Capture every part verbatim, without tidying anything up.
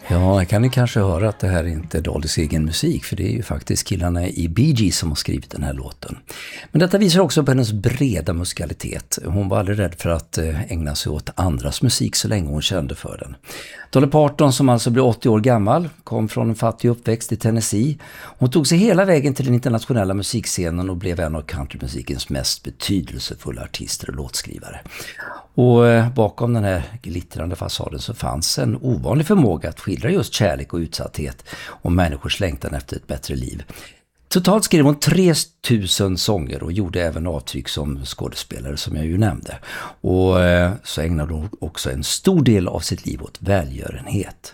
Ja, jag kan ni kanske höra att det här är inte Dollys egen musik, för det är ju faktiskt killarna i Bee Gees som har skrivit den här låten. Men detta visar också på hennes breda musikalitet. Hon var aldrig rädd för att ägna sig åt andras musik så länge hon kände för den. Dolly Parton, som alltså blev åttio år gammal, kom från en fattig uppväxt i Tennessee. Hon tog sig hela vägen till den internationella musikscenen och blev en av countrymusikens mest betydelsefulla artister och låtskrivare. Och bakom den här glittrande fasaden så fanns en ovanlig förmåga att skildra just kärlek och utsatthet och människors längtan efter ett bättre liv. Totalt skrev hon tre tusen sånger och gjorde även avtryck som skådespelare, som jag ju nämnde. Och så ägnade hon också en stor del av sitt liv åt välgörenhet.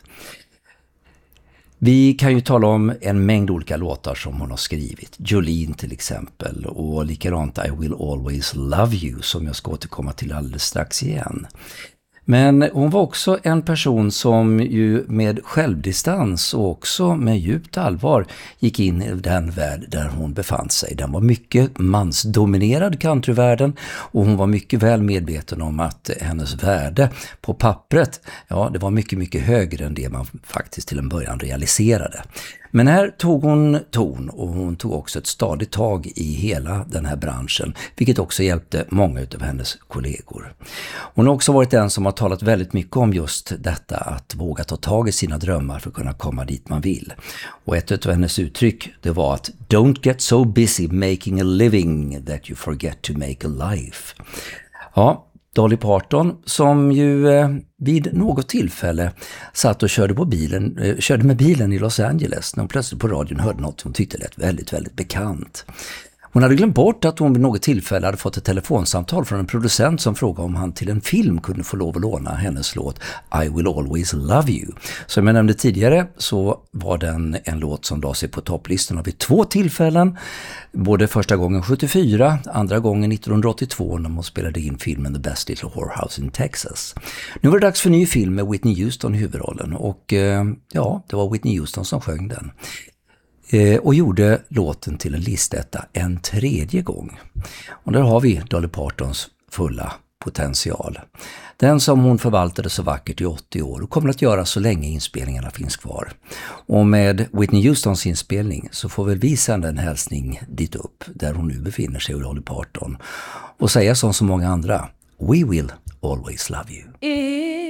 Vi kan ju tala om en mängd olika låtar som hon har skrivit. Jolene till exempel, och likadant I Will Always Love You, som jag ska återkomma till alldeles strax igen. Men hon var också en person som ju med självdistans och också med djupt allvar gick in i den värld där hon befann sig. Den var mycket mansdominerad, countryvärlden, och hon var mycket väl medveten om att hennes värde på pappret, ja, det var mycket, mycket högre än det man faktiskt till en början realiserade. Men här tog hon ton, och hon tog också ett stadigt tag i hela den här branschen, vilket också hjälpte många av hennes kollegor. Hon har också varit den som har talat väldigt mycket om just detta, att våga ta tag i sina drömmar för att kunna komma dit man vill. Och ett av hennes uttryck, det var att "Don't get so busy making a living that you forget to make a life". Ja, Dolly Parton, som ju eh, vid något tillfälle satt och körde, på bilen, eh, körde med bilen i Los Angeles när hon plötsligt på radion hörde något som hon tyckte lät väldigt, väldigt bekant. Hon hade glömt bort att hon vid något tillfälle hade fått ett telefonsamtal från en producent som frågade om han till en film kunde få lov att låna hennes låt I Will Always Love You. Som jag nämnde tidigare så var den en låt som la sig på topplistorna vid två tillfällen. Både första gången sjuttiofyra, andra gången nittonhundraåttiotvå när hon spelade in filmen The Best Little Whorehouse in Texas. Nu var det dags för en ny film med Whitney Houston i huvudrollen, och ja, det var Whitney Houston som sjöng den. Och gjorde låten till en listetta en tredje gång. Och där har vi Dolly Partons fulla potential. Den som hon förvaltade så vackert i åttio år och kommer att göra så länge inspelningarna finns kvar. Och med Whitney Houstons inspelning så får väl vi sända en hälsning dit upp där hon nu befinner sig, Dolly Parton, och säga som så många andra: We will always love you.